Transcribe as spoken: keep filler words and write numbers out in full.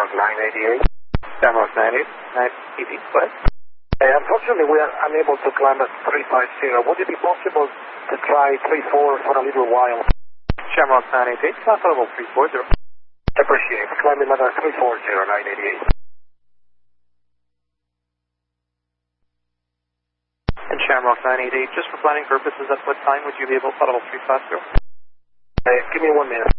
Shamrock nine eighty-eight. Shamrock nine eighty-eight, go ahead. Uh, unfortunately, we are unable to climb at three five zero. Would it be possible to try three four for a little while? Shamrock nine eighty-eight, comfortable three four zero. Appreciate it. Climbing ladder three four zero, nine eighty-eight. And Shamrock nine eighty-eight, just for planning purposes, at what time would you be able to follow three five zero? Uh, give me one minute.